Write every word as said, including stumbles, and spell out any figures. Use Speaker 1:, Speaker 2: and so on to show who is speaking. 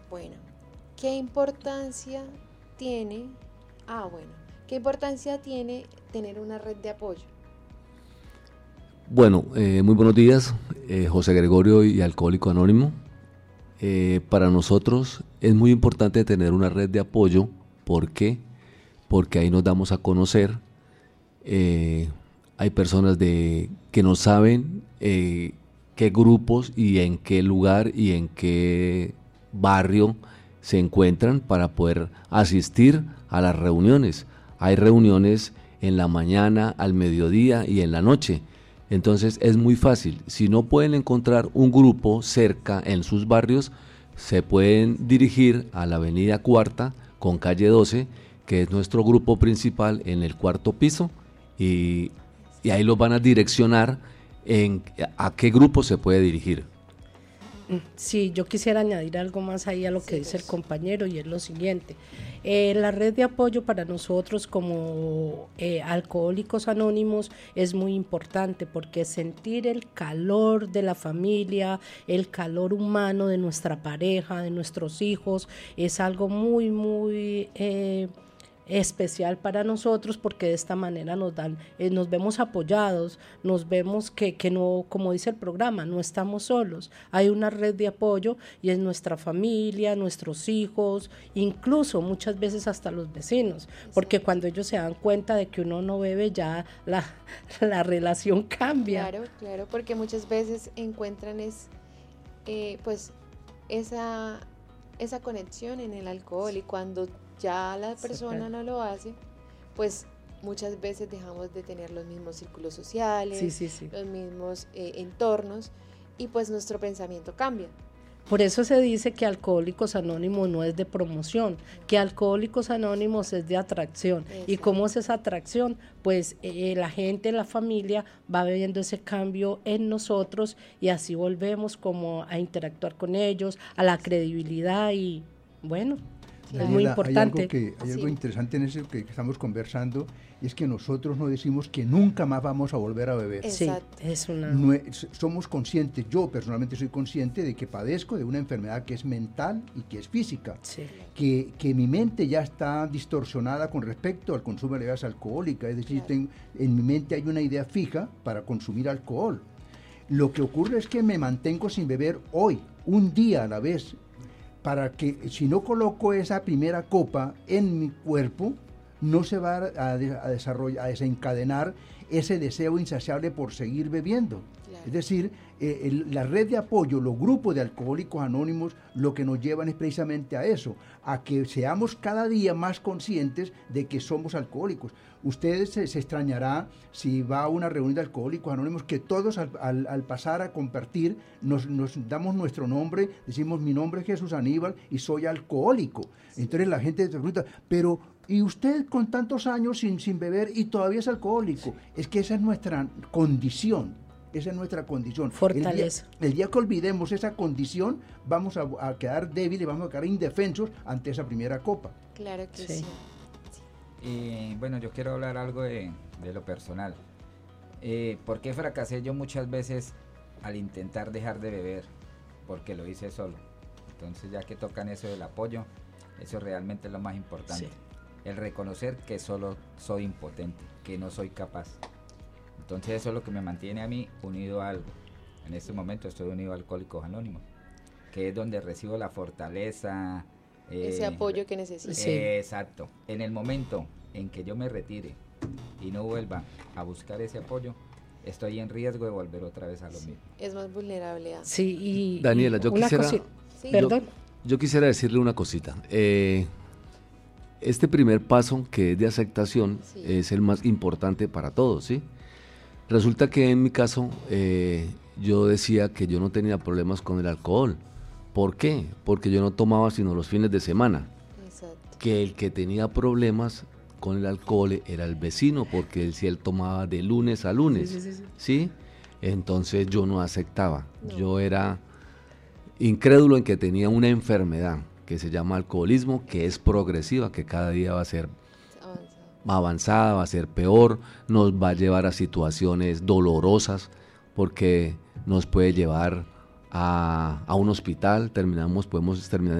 Speaker 1: Bueno, ¿qué importancia tiene? Ah, bueno, ¿qué importancia tiene tener una red de apoyo?
Speaker 2: Bueno, eh, muy buenos días, eh, José Gregorio y Alcohólico Anónimo. Eh, para nosotros es muy importante tener una red de apoyo. ¿Por qué? Porque ahí nos damos a conocer. Eh, hay personas de, que no saben eh, qué grupos y en qué lugar y en qué barrio se encuentran para poder asistir a las reuniones. Hay reuniones en la mañana, al mediodía y en la noche. Entonces es muy fácil. Si no pueden encontrar un grupo cerca en sus barrios, se pueden dirigir a la avenida Cuarta con calle doce, que es nuestro grupo principal en el cuarto piso, y, y ahí los van a direccionar en a qué grupo se puede dirigir.
Speaker 3: Sí, yo quisiera añadir algo más ahí a lo que sí, dice el compañero, y es lo siguiente. Eh, la red de apoyo para nosotros como eh, Alcohólicos Anónimos es muy importante, porque sentir el calor de la familia, el calor humano de nuestra pareja, de nuestros hijos, es algo muy, muy... Eh, especial para nosotros, porque de esta manera nos dan, eh, nos vemos apoyados, nos vemos que, que no, como dice el programa, no estamos solos, hay una red de apoyo y es nuestra familia, nuestros hijos, incluso muchas veces hasta los vecinos, porque cuando ellos se dan cuenta de que uno no bebe, ya la, la relación cambia.
Speaker 1: Claro, claro, porque muchas veces encuentran es, eh, pues esa, esa conexión en el alcohol, y cuando ya la persona no lo hace, pues muchas veces dejamos de tener los mismos círculos sociales,
Speaker 3: sí, sí, sí.
Speaker 1: los mismos eh, entornos, y pues nuestro pensamiento cambia.
Speaker 3: Por eso se dice que Alcohólicos Anónimos no es de promoción, que Alcohólicos Anónimos es de atracción. Exacto. ¿Y cómo es esa atracción? Pues eh, la gente, la familia va viendo ese cambio en nosotros, y así volvemos como a interactuar con ellos, a la credibilidad, y bueno...
Speaker 4: Daniela,
Speaker 3: es muy importante.
Speaker 4: Hay algo, que, hay algo sí. interesante en eso que estamos conversando, y es que nosotros no decimos que nunca más vamos a volver a beber.
Speaker 3: Exacto. Sí, es una...
Speaker 4: no es, somos conscientes, yo personalmente soy consciente de que padezco de una enfermedad que es mental y que es física,
Speaker 3: sí.
Speaker 4: que, que mi mente ya está distorsionada con respecto al consumo de bebidas alcohólicas, es decir, claro. tengo, en mi mente hay una idea fija para consumir alcohol. Lo que ocurre es que me mantengo sin beber hoy, un día a la vez, para que si no coloco esa primera copa en mi cuerpo, no se va a, de, a desarrollar, a desencadenar ese deseo insaciable por seguir bebiendo. Claro. Es decir, eh, el, la red de apoyo, los grupos de Alcohólicos Anónimos, lo que nos llevan es precisamente a eso, a que seamos cada día más conscientes de que somos alcohólicos. Ustedes se, se extrañará si va a una reunión de Alcohólicos Anónimos que todos al, al, al pasar a compartir nos, nos damos nuestro nombre, decimos mi nombre es Jesús Aníbal y soy alcohólico. Sí. Entonces la gente se pregunta, pero ¿y usted con tantos años sin, sin beber y todavía es alcohólico? Es que esa es nuestra condición, esa es nuestra condición.
Speaker 3: Fortaleza.
Speaker 4: El día, el día que olvidemos esa condición, vamos a, a quedar débiles, vamos a quedar indefensos ante esa primera copa.
Speaker 1: Claro que sí. sí.
Speaker 5: Y bueno, yo quiero hablar algo de, de lo personal. Eh, ¿Por qué fracasé yo muchas veces al intentar dejar de beber? Porque lo hice solo. Entonces, ya que tocan eso del apoyo, eso realmente es lo más importante. Sí. El reconocer que solo soy impotente, que no soy capaz. Entonces, eso es lo que me mantiene a mí unido a algo. En este momento estoy unido a Alcohólicos Anónimos, que es donde recibo la fortaleza,
Speaker 1: ese eh, apoyo que necesito.
Speaker 5: Sí. Eh, exacto. En el momento en que yo me retire y no vuelva a buscar ese apoyo, estoy en riesgo de volver otra vez a lo mismo.
Speaker 1: Es más vulnerable a...
Speaker 3: Sí, y...
Speaker 2: Daniela, yo quisiera...
Speaker 3: Sí.
Speaker 2: Perdón. Yo, yo quisiera decirle una cosita. Eh, este primer paso, que es de aceptación, sí. es el más importante para todos, ¿sí? Resulta que en mi caso, eh, yo decía que yo no tenía problemas con el alcohol. ¿Por qué? Porque yo no tomaba sino los fines de semana. Exacto. Que el que tenía problemas con el alcohol era el vecino, porque él sí él tomaba de lunes a lunes, sí, sí, sí, sí. ¿sí? Entonces yo no aceptaba. No. Yo era incrédulo en que tenía una enfermedad que se llama alcoholismo, que es progresiva, que cada día va a ser avanzada, avanzada va a ser peor, nos va a llevar a situaciones dolorosas, porque nos puede llevar A, a un hospital, terminamos, podemos terminar